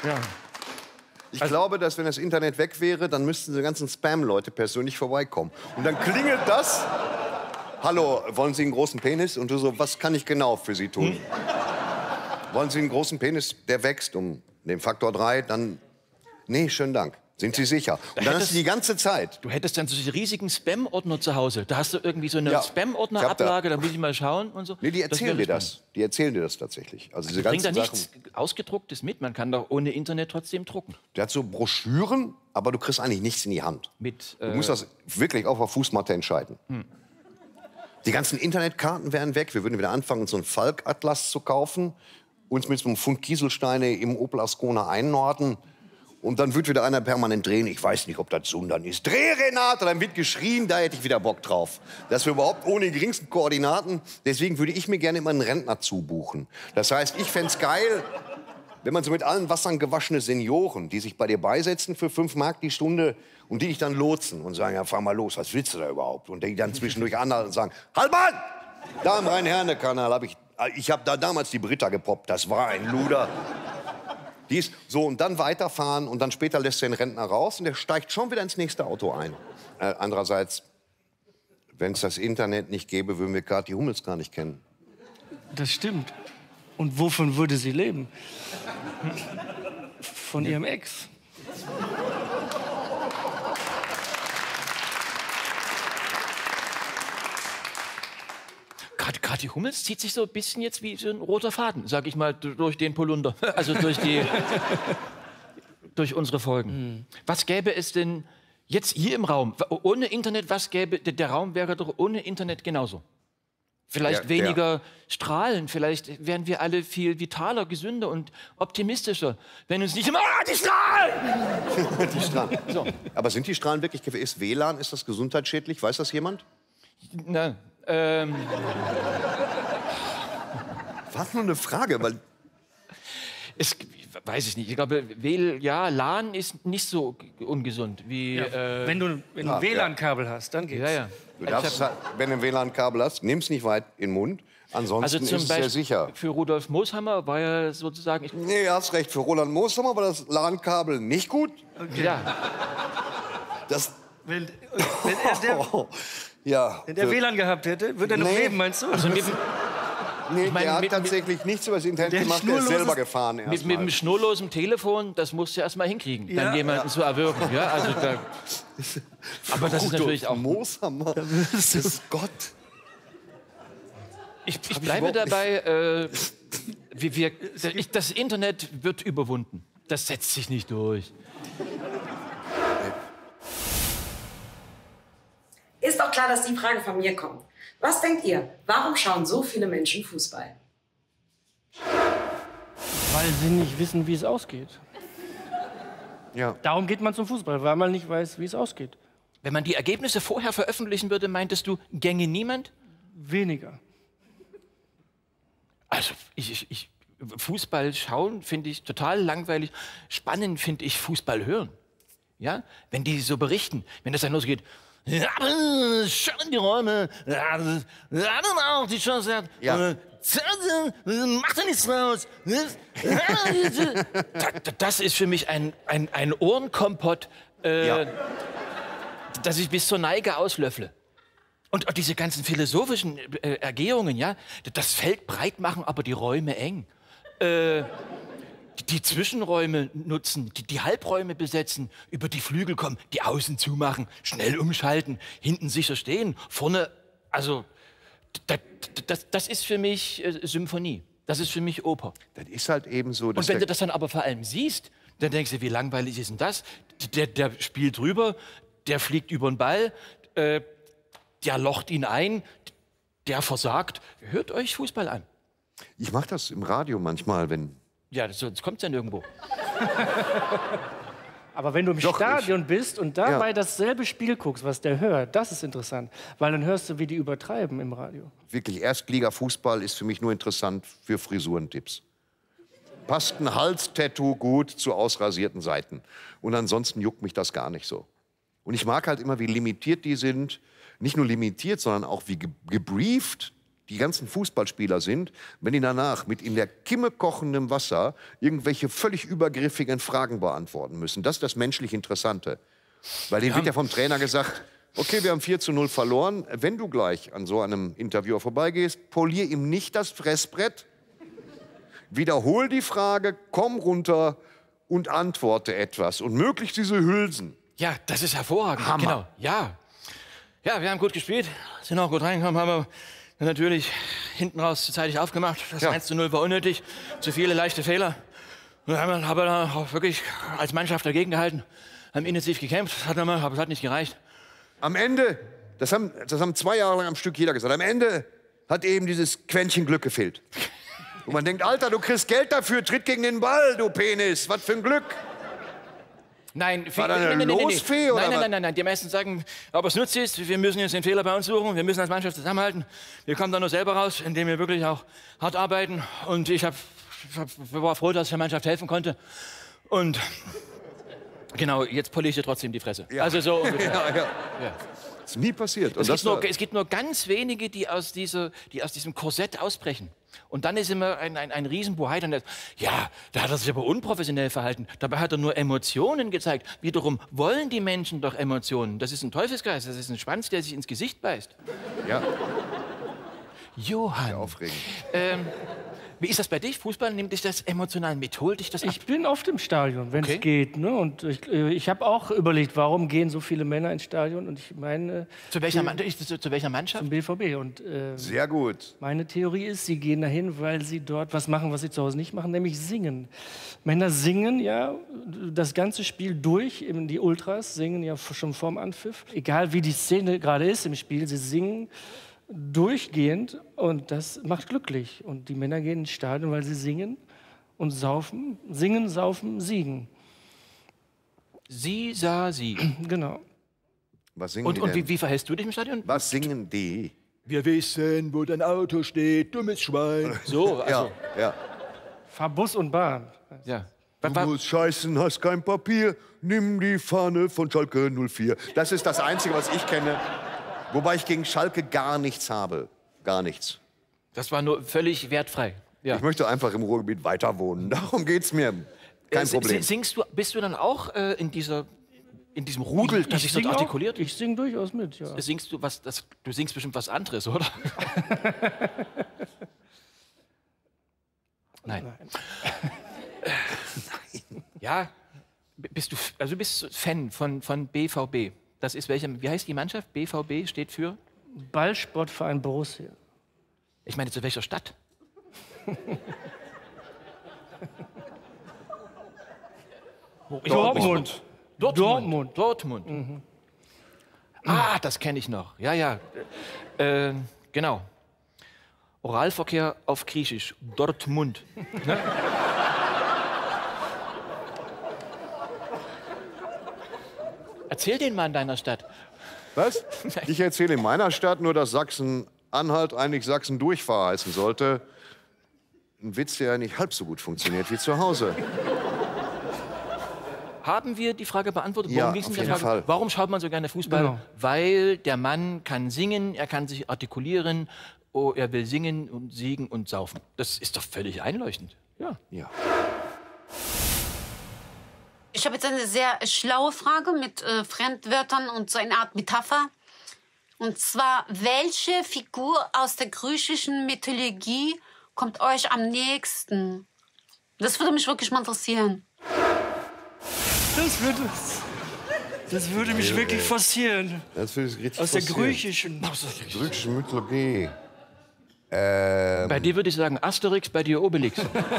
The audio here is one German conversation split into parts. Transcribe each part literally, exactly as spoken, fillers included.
Ja. Ich also, glaube, dass wenn das Internet weg wäre, dann müssten die ganzen Spam-Leute persönlich vorbeikommen. Und dann klingelt das. Hallo, wollen Sie einen großen Penis? Und du so, was kann ich genau für Sie tun? Hm? Wollen Sie einen großen Penis, der wächst um den Faktor drei? Dann, nee, schönen Dank. Sind Sie sicher? Und dann hast du die ganze Zeit. Du hättest dann solche riesigen Spam-Ordner zu Hause. Da hast du irgendwie so eine ja, Spam-Ordner-Ablage, da, da muss ich mal schauen und so. Nee, die erzählen dir das. Die erzählen dir das tatsächlich. Also diese ganzen bringt da nichts Ausgedrucktes mit? Man kann doch ohne Internet trotzdem drucken. Der hat so Broschüren, aber du kriegst eigentlich nichts in die Hand. Mit, äh, du musst das wirklich auf der Fußmatte entscheiden. Hm. Die ganzen Internetkarten wären weg. Wir würden wieder anfangen, uns so einen Falk-Atlas zu kaufen, uns mit so einem Pfund Kieselsteine im Opel Ascona einnorden. Und dann wird wieder einer permanent drehen. Ich weiß nicht, ob das Sundern ist. Dreh, Renate! Dann wird geschrien, da hätte ich wieder Bock drauf. Dass wir überhaupt ohne die geringsten Koordinaten. Deswegen würde ich mir gerne immer einen Rentner zubuchen. Das heißt, ich fänd's geil, wenn man so mit allen Wassern gewaschene Senioren, die sich bei dir beisetzen für fünf Mark die Stunde und die dich dann lotsen und sagen, ja, fahr mal los, was willst du da überhaupt? Und die dann zwischendurch anhalten und sagen, halt mal! Da im Rhein-Herne-Kanal habe ich, ich habe da damals die Britta gepoppt. Das war ein Luder. Dies, so, und dann weiterfahren und dann später lässt du den Rentner raus und der steigt schon wieder ins nächste Auto ein. Äh, andererseits, wenn es das Internet nicht gäbe, würden wir Kathi Hummels gar nicht kennen. Das stimmt. Und wovon würde sie leben? Von ihrem Ex. Kathi Hummels zieht sich so ein bisschen jetzt wie so ein roter Faden, sag ich mal, durch den Polunder. Also durch die, durch unsere Folgen. Mhm. Was gäbe es denn jetzt hier im Raum? Ohne Internet, was gäbe, der Raum wäre doch ohne Internet genauso. Vielleicht ja, weniger ja. Strahlen, vielleicht wären wir alle viel vitaler, gesünder und optimistischer, wenn uns nicht immer, ah, die Strahlen! Die Strahlen. So. Aber sind die Strahlen wirklich gefährlich? Ist W L A N, ist das gesundheitsschädlich? Weiß das jemand? Nein. Ähm. War nur eine Frage, weil... Es, weiß ich nicht. Ich glaube, W, ja, LAN ist nicht so ungesund wie... Ja, äh, wenn du, wenn du ah, ein W L A N-Kabel hast, dann geht's. Ja, ja. Du darfst, wenn du ein W L A N-Kabel hast, nimm's nicht weit in den Mund. Ansonsten also zum ist es Beispiel sehr sicher. Für Rudolf Mooshammer war ja sozusagen... Ich nee, hast recht. Für Roland Mooshammer war das LAN-Kabel nicht gut. Okay. Ja. Das... Wenn, wenn er der, oh, ja. wenn der W L A N gehabt hätte, würde er noch Nee. leben, meinst du? Also mit, Nee, Ich meine, der hat mit- tatsächlich nichts über das Internet Der gemacht, der ist schnurloses- selber gefahren erst mit, mit mal. einem schnurlosen Telefon, das musst du erst mal hinkriegen, Ja. dann jemanden zu erwürgen. Ja, also da, aber das ist natürlich auch... Mooshammer. Das ist Gott. Ich, ich ich bleibe überhaupt dabei, äh, wir, wir, ich, das Internet wird überwunden. Das setzt sich nicht durch. Ist doch klar, dass die Frage von mir kommt. Was denkt ihr? Warum schauen so viele Menschen Fußball? Weil sie nicht wissen, wie es ausgeht. Ja. Darum geht man zum Fußball, weil man nicht weiß, wie es ausgeht. Wenn man die Ergebnisse vorher veröffentlichen würde, meintest du, gänge niemand? Weniger. Also, ich, ich, ich, Fußball schauen finde ich total langweilig. Spannend finde ich Fußball hören. Ja? Wenn die so berichten, wenn das dann losgeht. Ja, schon die Räume, ja, dann auch die Chance. Ja. Äh, Macht er nichts raus. Das ist für mich ein, ein, ein Ohrenkompott, äh, Ja. das ich bis zur Neige auslöffle. Und auch diese ganzen philosophischen äh, Ergehungen, ja, das Feld breit machen, aber die Räume eng. Äh, die Zwischenräume nutzen, die, die Halbräume besetzen, über die Flügel kommen, die Außen zumachen, schnell umschalten, hinten sicher stehen, vorne, also das, das, das ist für mich äh, Symphonie, das ist für mich Oper. Das ist halt eben so. Dass Und wenn der, du das dann aber vor allem siehst, dann denkst du, wie langweilig ist denn das? Der, der spielt rüber, der fliegt über den Ball, äh, der locht ihn ein, der versagt. Hört euch Fußball an. ich mache das im Radio manchmal, wenn... Ja, das, sonst kommt es ja nirgendwo. Aber wenn du im Doch, Stadion bist und Ja. dabei dasselbe Spiel guckst, was der hört, das ist interessant. Weil dann hörst du, wie die übertreiben im Radio. Wirklich, Erstliga-Fußball ist für mich nur interessant für Frisurentipps. Passt ein Halstattoo gut zu ausrasierten Seiten. Und ansonsten juckt mich das gar nicht so. Und ich mag halt immer, wie limitiert die sind. Nicht nur limitiert, sondern auch wie ge gebrieft die ganzen Fußballspieler sind, wenn die danach mit in der Kimme kochendem Wasser irgendwelche völlig übergriffigen Fragen beantworten müssen. Das ist das menschlich Interessante. Weil denen wird ja vom Trainer gesagt, okay, wir haben vier zu null verloren. Wenn du gleich an so einem Interviewer vorbeigehst, polier ihm nicht das Fressbrett, wiederhol die Frage, komm runter und antworte etwas. Und möglichst diese Hülsen. Ja, das ist hervorragend. Hammer. Genau, ja. Ja, wir haben gut gespielt, sind auch gut reingekommen, haben wir natürlich hinten raus zeitig aufgemacht. Das Ja. eins zu null war unnötig, zu viele leichte Fehler. Und haben wir haben wir dann auch wirklich als Mannschaft dagegen gehalten, haben intensiv gekämpft, hat aber es hat nicht gereicht. Am Ende, das haben, das haben zwei Jahre lang am Stück jeder gesagt, am Ende hat eben dieses Quäntchen Glück gefehlt. Und man denkt, Alter, du kriegst Geld dafür, tritt gegen den Ball, du Penis, was für ein Glück. Nein, War da eine Losfee, oder nein, nein, was? nein, nein, nein. Die meisten sagen, aber es nutzt nichts, wir müssen jetzt den Fehler bei uns suchen, wir müssen als Mannschaft zusammenhalten. Wir kommen da nur selber raus, indem wir wirklich auch hart arbeiten. Und ich hab, ich war froh, dass ich der Mannschaft helfen konnte. Und genau, jetzt poliere ich dir trotzdem die Fresse. Ja. Also so ungefähr. Ja, ja. Ja. Ist nie passiert. Und Es, das gibt nur, war, es gibt nur ganz wenige, die aus, dieser, die aus diesem Korsett ausbrechen. Und dann ist immer ein, ein, ein Riesenbohai. Dann ist, ja, da hat er sich aber unprofessionell verhalten. Dabei hat er nur Emotionen gezeigt. Wiederum wollen die Menschen doch Emotionen. Das ist ein Teufelsgeist, das ist ein Schwanz, der sich ins Gesicht beißt. ja, Johann, aufregend. ähm, wie ist das bei dich? Fußball, nimmt dich das emotional mit? Holt dich das ab? Ich bin oft im Stadion, wenn es Okay. geht. Ne? Und ich, äh, ich habe auch überlegt, warum gehen so viele Männer ins Stadion? Und ich meine, Zu welcher, Mann- zu, zu welcher Mannschaft? zum B V B. Und äh, Sehr gut. meine Theorie ist, sie gehen dahin, weil sie dort was machen, was sie zu Hause nicht machen, nämlich singen. Männer singen ja das ganze Spiel durch, eben die Ultras singen ja schon vorm Anpfiff. Egal wie die Szene gerade ist im Spiel, sie singen durchgehend und das macht glücklich. Und die Männer gehen ins Stadion, weil sie singen und saufen, singen, saufen, siegen. Sie, sah, sie. Genau. Was singen Und, die und denn? wie, wie verhältst du dich im Stadion? Was singen die? Wir wissen, wo dein Auto steht, dummes Schwein. So, also, Ja, ja. Fahr Bus und Bahn. ja. Du musst scheißen, hast kein Papier, nimm die Fahne von Schalke null vier. Das ist das Einzige, was ich kenne. Wobei ich gegen Schalke gar nichts habe. Gar nichts. Das war nur völlig wertfrei. Ja. Ich möchte einfach im Ruhrgebiet weiter wohnen. Darum geht's mir. Kein Äh, Problem. Singst du, bist du dann auch äh, in, dieser, in diesem Rudel, das sich dort sing auch- artikuliert? Ich singe durchaus mit, ja. Singst du was? Das, du singst bestimmt was anderes, oder? Nein. Ja, b- bist du, also du bist Fan von, von B V B. Das ist welche, wie heißt die Mannschaft? B V B steht für? Ballsportverein Borussia. Ich meine, zu welcher Stadt? Dortmund. Dortmund. Dortmund. Dortmund. Mhm. Ah, das kenne ich noch. Ja, ja. Äh, genau. Oralverkehr auf Griechisch. Dortmund. Ne? Erzähl den mal in deiner Stadt. Was? Ich erzähle in meiner Stadt nur, dass Sachsen-Anhalt eigentlich Sachsen-Durchfahr heißen sollte. Ein Witz, der nicht halb so gut funktioniert wie zu Hause. Haben wir die Frage beantwortet? Ja, ging's in auf der jeden Frage? Fall. Warum schaut man so gerne Fußball? Genau. Weil der Mann kann singen, er kann sich artikulieren, oh, er will singen und siegen und saufen. Das ist doch völlig einleuchtend. Ja. Ja. Ich habe jetzt eine sehr schlaue Frage mit äh, Fremdwörtern und so eine Art Metapher. Und zwar, welche Figur aus der griechischen Mythologie kommt euch am nächsten? Das würde mich wirklich mal interessieren. Das würde, das würde mich wirklich faszinieren. Das will ich richtig Aus der forcieren. griechischen. Griechische Mythologie. Bei dir würde ich sagen Asterix, bei dir Obelix.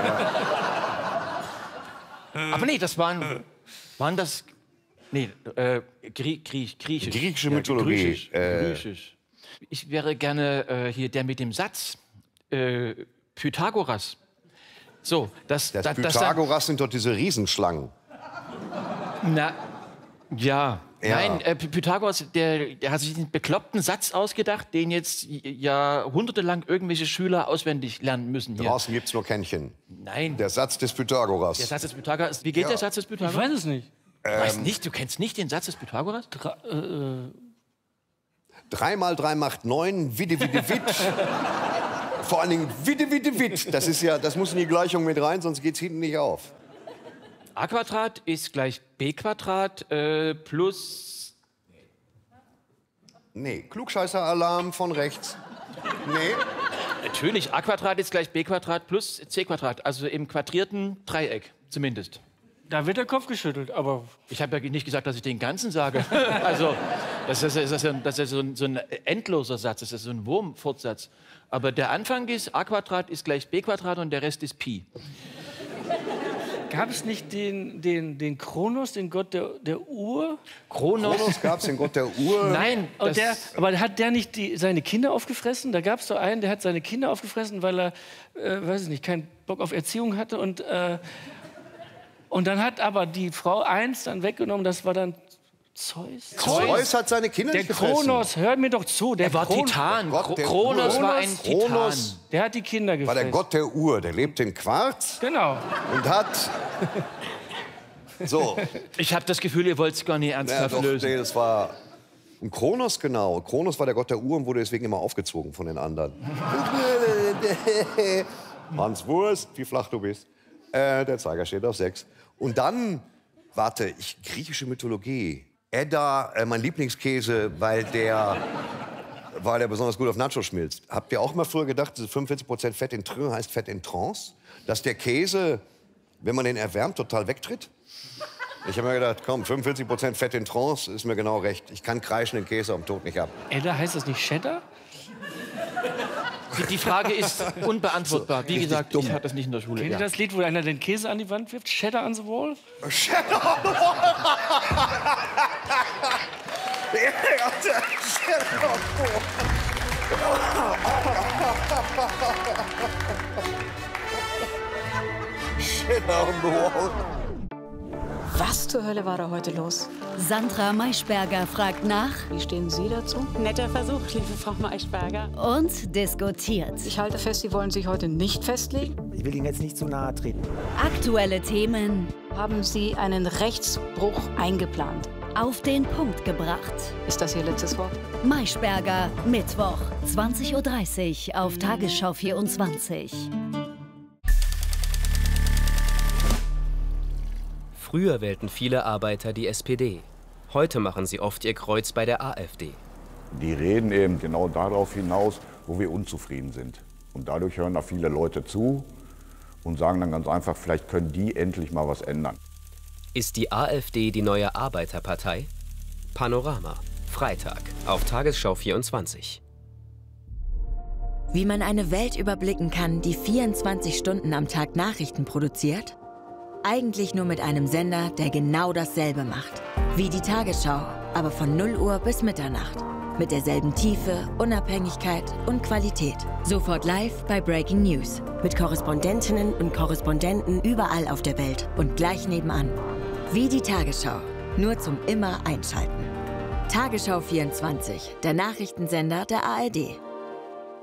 Aber nee, das waren, waren das, nee, äh, Grie Grie Griechisch. Griechische Mythologie, Griechisch, äh. Griechisch. Ich wäre gerne äh, hier der mit dem Satz, äh, Pythagoras. So, das, Das da- das Pythagoras sind doch diese Riesenschlangen. Na, ja. Ja. Nein, äh, Py- Pythagoras, der, der hat sich einen bekloppten Satz ausgedacht, den jetzt jahrhundertelang irgendwelche Schüler auswendig lernen müssen hier. Draußen gibt's nur Kännchen. Nein, Der Satz des Pythagoras. der Satz des Pythagoras. Wie geht der Satz des Ich Pythagoras? weiß es nicht. Du weißt nicht, du kennst nicht den Satz des Pythagoras? Dra äh, äh, Drei mal drei macht neun, widde, widde, widd. vor allen Dingen witte, witte, witt. Das ist ja, das muss in die Gleichung mit rein, sonst geht's hinten nicht auf. A Quadrat ist gleich B Quadrat äh, plus... Nee, Klugscheißer-Alarm von rechts. Nee. Natürlich, A Quadrat ist gleich B Quadrat plus C Quadrat. Also im quadrierten Dreieck, zumindest. Da wird der Kopf geschüttelt, aber... Ich habe ja nicht gesagt, dass ich den Ganzen sage. Also, das ist, das ist, ja, das ist so, ein, so ein endloser Satz, das ist so ein Wurmfortsatz. Aber der Anfang ist, A Quadrat ist gleich B Quadrat und der Rest ist Pi. Gab es nicht den, den, den Kronos, den Gott der, der Uhr? Kronos? Kronos gab's, den Gott der Uhr. Nein. Und der, aber hat der nicht die, seine Kinder aufgefressen? Da gab es so einen, der hat seine Kinder aufgefressen, weil er, äh, weiß ich nicht, keinen Bock auf Erziehung hatte. Und, äh, und dann hat aber die Frau eins dann weggenommen, das war dann Zeus. Zeus hat seine Kinder Der nicht gefressen. Kronos, hört mir doch zu. Der Er war Kron Titan. Gott der Kronos Uhr. war ein Titan. Kronos Der hat die Kinder gefressen. war der Gott der Uhr. Der lebt in Quarz Genau. und hat... So. Ich habe das Gefühl, ihr wollt es gar nicht Ja, ernsthaft doch, lösen. nee, das war... Und Kronos, genau. Kronos war der Gott der Uhr und wurde deswegen immer aufgezogen von den anderen. Hans Wurst, wie flach du bist. Äh, der Zeiger steht auf sechs. Und dann, warte, ich, griechische Mythologie. Edda, äh, mein Lieblingskäse, weil der, weil der besonders gut auf Nachos schmilzt. Habt ihr auch mal früher gedacht, diese fünfundvierzig Prozent Fett in Train heißt Fett in Trance? Dass der Käse, wenn man den erwärmt, total wegtritt? Ich habe mir gedacht, komm, fünfundvierzig Prozent Fett in Trance ist mir genau recht. Ich kann kreischen den Käse am Tod nicht ab. Edda, heißt das nicht Cheddar? Die, die Frage ist unbeantwortbar. Wie richtig gesagt, dumm. ich hatte das nicht in der Schule. Kennt ihr Ja. das Lied, wo einer den Käse an die Wand wirft? Cheddar on the wall? Was zur Hölle war da heute los? Sandra Maischberger fragt nach Wie stehen Sie dazu? Netter Versuch, liebe Frau Maischberger. und diskutiert. Ich halte fest, Sie wollen sich heute nicht festlegen. Ich will Ihnen jetzt nicht zu nahe treten. Aktuelle Themen Haben Sie einen Rechtsbruch eingeplant? auf den Punkt gebracht. Ist das Ihr letztes Wort? Maischberger, Mittwoch, zwanzig Uhr dreißig auf Tagesschau vierundzwanzig. Früher wählten viele Arbeiter die S P D. Heute machen sie oft ihr Kreuz bei der AfD. Die reden eben genau darauf hinaus, wo wir unzufrieden sind. Und dadurch hören da viele Leute zu und sagen dann ganz einfach, vielleicht können die endlich mal was ändern. Ist die AfD die neue Arbeiterpartei? Panorama, Freitag auf Tagesschau vierundzwanzig. Wie man eine Welt überblicken kann, die vierundzwanzig Stunden am Tag Nachrichten produziert? Eigentlich nur mit einem Sender, der genau dasselbe macht. Wie die Tagesschau, aber von null Uhr bis Mitternacht. Mit derselben Tiefe, Unabhängigkeit und Qualität. Sofort live bei Breaking News. Mit Korrespondentinnen und Korrespondenten überall auf der Welt und gleich nebenan. Wie die Tagesschau, nur zum immer Einschalten. Tagesschau vierundzwanzig, der Nachrichtensender der A R D.